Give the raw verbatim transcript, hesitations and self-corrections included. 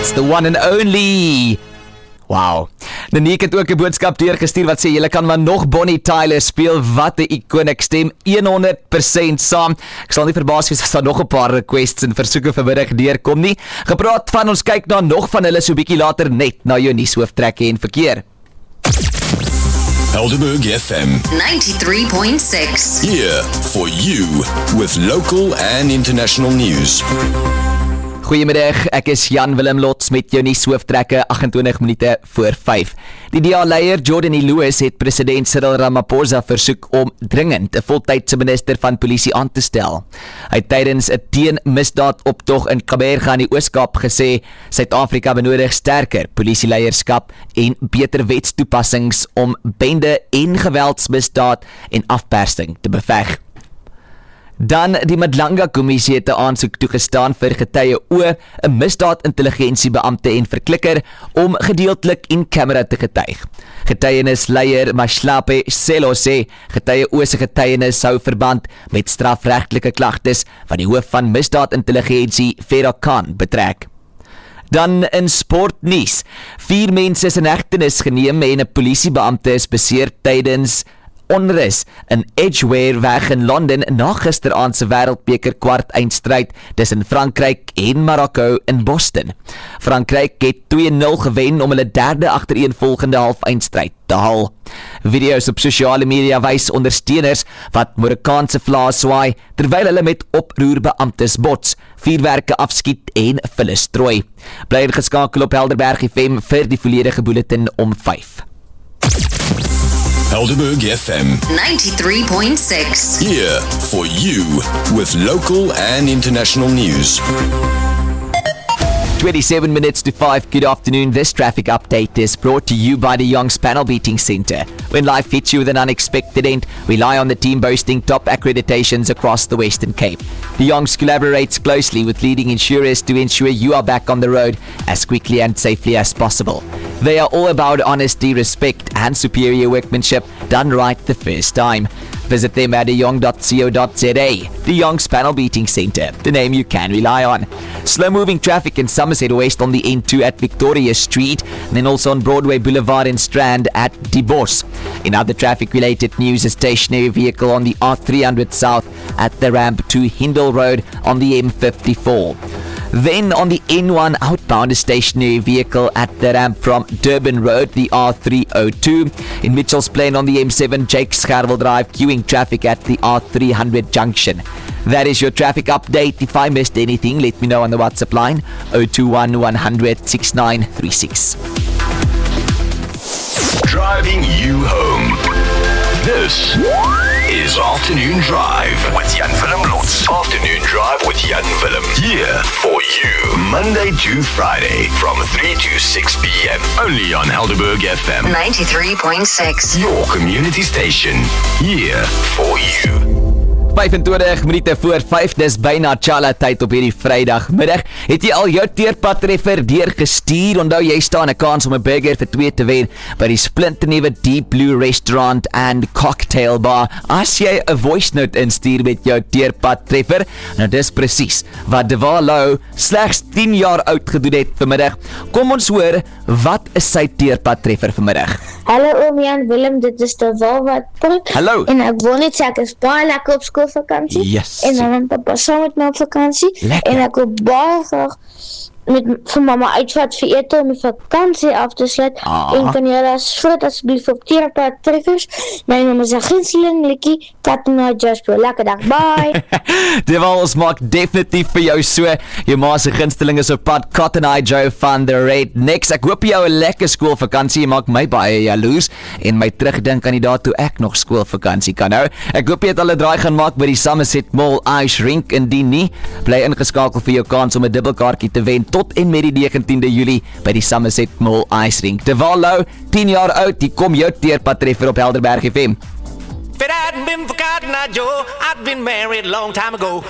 It's the one and only. Wow. Naniek het ook 'n boodskap deurgestuur wat sê julle kan maar nog Bonnie Tyler speel. Wat 'n ikoon, ek stem honderd persent saam. Ek sal nie verbaas wees as daar nog 'n paar requests en versoeke vanmiddag deurkom nie. Gepraat van, ons kyk na nog van hulle so bietjie later net na jou nuushooftrekke en verkeer. Helderberg F M ninety-three point six. Here for you with local and international news. Goeiemiddag, ek is Jan Willem Lots met jou nuushooftrekke agt-en-twintig minute voor vyf. Die D A-leier Jordan E. Lewis het president Cyril Ramaphosa versoek om dringend 'n voltydse minister van polisie aan te stel. Hy het tydens 'n teen-misdaad-optog in Kaapberg in die Oos-Kaap gesê Suid-Afrika benodig sterker polisieleierskap en beter wetstoepassings om bende en geweldsmisdaad en afpersing te beveg. Dan die Madlanga-kommissie het 'n aansoek toegestaan vir getuie O, 'n misdaadintelligensiebeampte en verklikker, om gedeeltelik in kamera te getuig. Getuienisleier Mashlape Selo sê getuie O se getuienis sou verband met strafregtelike klagtes van die hoof van misdaadintelligensie Vera Khan betrek. Dan in sportnuus. Vier mense is in hegtenis geneem en 'n polisiebeampte is beseer tydens onrus in Edgware weg in Londen na gisteraand se wêreldbeker kwart eindstryd tussen Frankryk en Marokko in Boston. Frankryk het twee nul gewen om hulle derde agtereenvolgende halfeindstryd te haal. Video's op sosiale media wys ondersteuners wat Marokkaanse vlae swaai terwyl hulle met oproerbeamptes bots, vuurwerke afskiet en vulle strooi. Bly ingeskakel op Helderberg F M vir die volledige bulletin om vyf. Helderberg F M ninety-three point six. Here for you with local and international news. twenty-seven minutes to five. Good afternoon. This traffic update is brought to you by the Young's Panel Beating Centre. When life hits you with an unexpected end, rely on the team boasting top accreditations across the Western Cape. The Young's collaborates closely with leading insurers to ensure you are back on the road as quickly and safely as possible. They are all about honesty, respect and superior workmanship done right the first time. Visit them at young dot co dot za. The Young's Panel Beating Centre, the name you can rely on. Slow-moving traffic in Somerset West on the N two at Victoria Street, and then also on Broadway Boulevard and Strand at Die Bos. In other traffic-related news, a stationary vehicle on the R three hundred South at the ramp to Hindle Road on the M fifty-four. Then on the N one outbound, a stationary vehicle at the ramp from Durban Road, the R three oh two. In Mitchell's Plain on the M seven, Jake Scherwel Drive, queuing traffic at the R three hundred junction. That is your traffic update. If I missed anything, let me know on the WhatsApp line oh two one, one hundred, sixty-nine thirty-six. Driving you home. This is Afternoon Drive with Jan Willem Lots. Afternoon Drive with Jan Willem. Here for you. Monday to Friday from three to six p.m. Only on Helderberg F M ninety-three point six. Your community station. Here for you. vyf-en-twintig minute voor vyf, dis byna Chala tyd op hierdie Vrydagmiddag. Het jy al jou teerpadtreffer deurgestuur? Onthou jy staan 'n kans om 'n burger vir twee te wen by die splinternuwe Deep Blue Restaurant and Cocktail Bar. As jy 'n voice note instuur met jou teerpadtreffer, nou dis presies wat Deval Lou slegs tien jaar oud gedoen het vanmiddag. Kom ons hoor, wat is sy teerpadtreffer vanmiddag? Hallo oom Jan Willem, dit is Deval wat praat. Hallo. En ek wil net sê ek is baie lekker op skoolvakansie. Yes. En dan met pappa saam met my op vakansie. Lekker. En ek wil baie graag met vir mamma uitvat vir ete om die vakansie af te sluit. Ah. En kan jy as groot asseblief op teerpadtreffers. My naam is 'n gunsteling liedjie, Katina Jasper. Lekker dag, bye. Deval, ons maak definitief vir jou so. Jou ma se gunsteling is op pad, Cotton Eye Joe van the Rednecks. Ek hoop jou 'n lekker skoolvakansie. Jy maak my baie jaloers en my terugdink aan die dae toe ek nog skoolvakansie kan hou. Ek hoop jy het al 'n draai gaan maak by die Somerset Mall Ice Rink. Indien nie, bly ingeskakel vir jou kans om 'n dubbelkaartjie te wen tot en met die negentiende Julie by die Somerset Mall Ice Rink. Deval Lou, tien jaar oud, die kom jou teerpadtreffer op Helderberg F M. If it hadn't been for Cotton Eye Joe, I'd been married a long time ago.